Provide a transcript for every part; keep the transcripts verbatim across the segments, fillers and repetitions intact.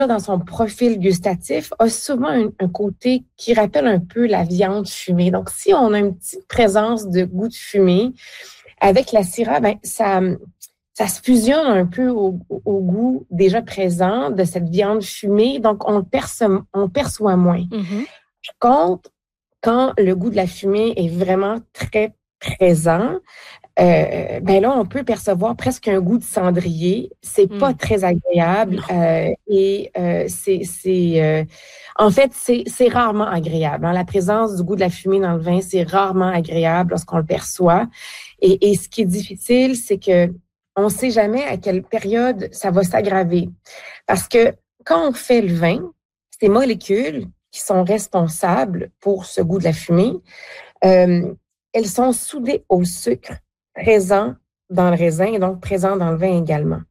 dans son profil gustatif, a souvent un, un côté qui rappelle un peu la viande fumée. Donc, si on a une petite présence de goût de fumée, avec la Syrah, ben, ça, ça se fusionne un peu au, au goût déjà présent de cette viande fumée. Donc, on le perçoit, on perçoit moins. Mm-hmm. Par contre, quand le goût de la fumée est vraiment très présent, euh, ben là, on peut percevoir presque un goût de cendrier. C'est Mm. pas très agréable euh, et euh, c'est, c'est euh, en fait, c'est, c'est rarement agréable. Hein. La présence du goût de la fumée dans le vin, c'est rarement agréable lorsqu'on le perçoit. Et, et ce qui est difficile, c'est que on ne sait jamais à quelle période ça va s'aggraver. Parce que quand on fait le vin, ces molécules qui sont responsables pour ce goût de la fumée, euh, elles sont soudées au sucre présent dans le raisin et donc présent dans le vin également.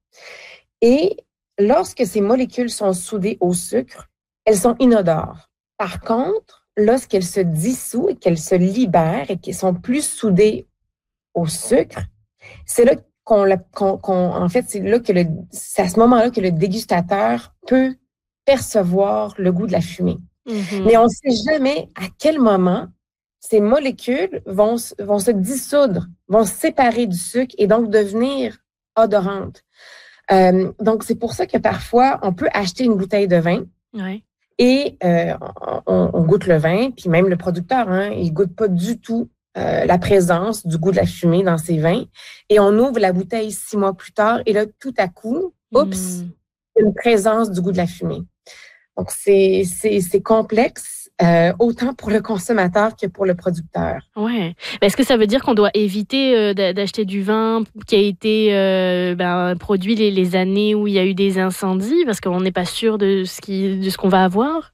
Et lorsque ces molécules sont soudées au sucre, elles sont inodores. Par contre, lorsqu'elles se dissouent et qu'elles se libèrent et qu'elles sont plus soudées au sucre, c'est là qu'on, qu'on, qu'on en fait, c'est là que le, c'est à ce moment-là que le dégustateur peut percevoir le goût de la fumée. Mm-hmm. Mais on ne sait jamais à quel moment ces molécules vont, vont se dissoudre, vont se séparer du sucre et donc devenir odorantes. Euh, donc, c'est pour ça que parfois, on peut acheter une bouteille de vin ouais. et euh, on, on goûte le vin, puis même le producteur, hein, il ne goûte pas du tout euh, la présence du goût de la fumée dans ses vins. Et on ouvre la bouteille six mois plus tard et là, tout à coup, oups, Mm. une présence du goût de la fumée. Donc, c'est, c'est, c'est complexe, euh, autant pour le consommateur que pour le producteur. Ouais. Est-ce que ça veut dire qu'on doit éviter euh, d'acheter du vin qui a été euh, ben, produit les, les années où il y a eu des incendies parce qu'on n'est pas sûr de ce, qui, de ce qu'on va avoir?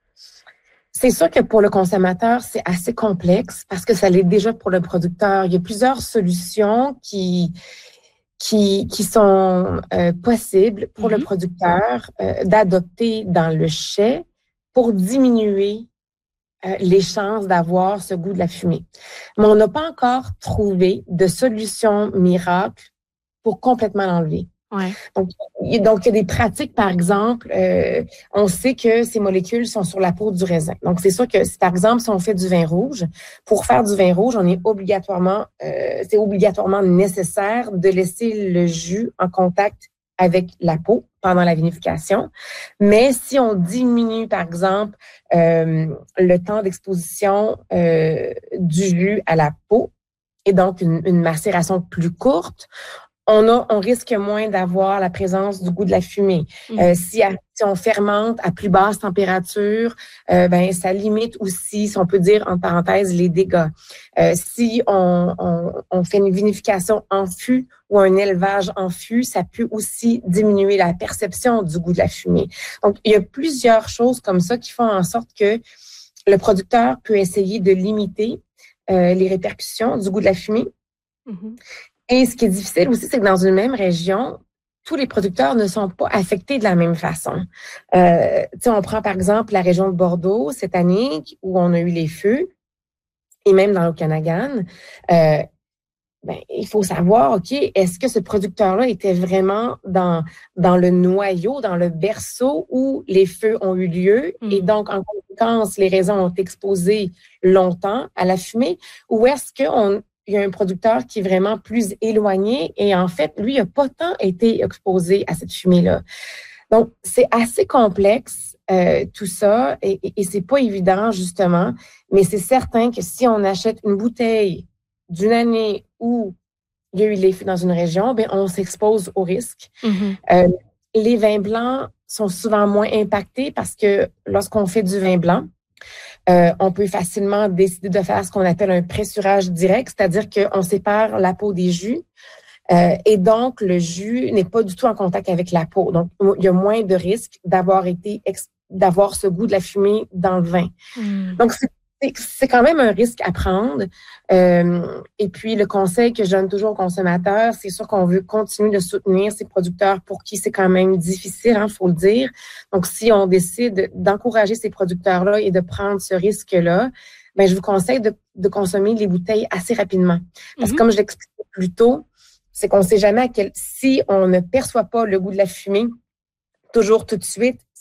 C'est sûr que pour le consommateur, c'est assez complexe parce que ça l'est déjà pour le producteur. Il y a plusieurs solutions qui... Qui, qui sont euh, possibles pour mm-hmm. le producteur euh, d'adopter dans le chai pour diminuer euh, les chances d'avoir ce goût de la fumée. Mais on n'a pas encore trouvé de solution miracle pour complètement l'enlever. Ouais. Donc, il, donc, il y a des pratiques, par exemple, euh, on sait que ces molécules sont sur la peau du raisin. Donc, c'est sûr que, si, par exemple, si on fait du vin rouge, pour faire du vin rouge, on est obligatoirement, euh, c'est obligatoirement nécessaire de laisser le jus en contact avec la peau pendant la vinification. Mais si on diminue, par exemple, euh, le temps d'exposition euh, du jus à la peau, et donc une, une macération plus courte, On, a, on risque moins d'avoir la présence du goût de la fumée. Mmh. Euh, si, à, si on fermente à plus basse température, euh, ben ça limite aussi, si on peut dire en parenthèse, les dégâts. Euh, si on, on, on fait une vinification en fût ou un élevage en fût, ça peut aussi diminuer la perception du goût de la fumée. Donc, il y a plusieurs choses comme ça qui font en sorte que le producteur peut essayer de limiter euh, les répercussions du goût de la fumée. Mmh. Et ce qui est difficile aussi, c'est que dans une même région, tous les producteurs ne sont pas affectés de la même façon. Euh, tu sais, on prend par exemple la région de Bordeaux cette année où on a eu les feux, et même dans l'Okanagan. Euh, ben, il faut savoir, OK, est-ce que ce producteur-là était vraiment dans, dans le noyau, dans le berceau où les feux ont eu lieu mmh. et donc, en conséquence, les raisins ont été exposés longtemps à la fumée, ou est-ce qu'on il y a un producteur qui est vraiment plus éloigné et en fait, lui, il n'a pas tant été exposé à cette fumée-là. Donc, c'est assez complexe, euh, tout ça, et, et, et c'est pas évident, justement, mais c'est certain que si on achète une bouteille d'une année où il y a eu les feux dans une région, bien, on s'expose au risque. Mm-hmm. Euh, les vins blancs sont souvent moins impactés parce que lorsqu'on fait du vin blanc, Euh, on peut facilement décider de faire ce qu'on appelle un pressurage direct, c'est-à-dire qu'on sépare la peau des jus euh, et donc le jus n'est pas du tout en contact avec la peau. Donc, il y a moins de risques d'avoir été ex- d'avoir ce goût de la fumée dans le vin. Mmh. Donc, c'est, c'est, c'est quand même un risque à prendre. Euh, et puis, le conseil que je donne toujours aux consommateurs, c'est sûr qu'on veut continuer de soutenir ces producteurs pour qui c'est quand même difficile, hein, faut le dire. Donc, si on décide d'encourager ces producteurs-là et de prendre ce risque-là, ben, je vous conseille de, de consommer les bouteilles assez rapidement. Parce que, mm-hmm. comme je l'expliquais plus tôt, c'est qu'on ne sait jamais à quel, si on ne perçoit pas le goût de la fumée toujours tout de suite,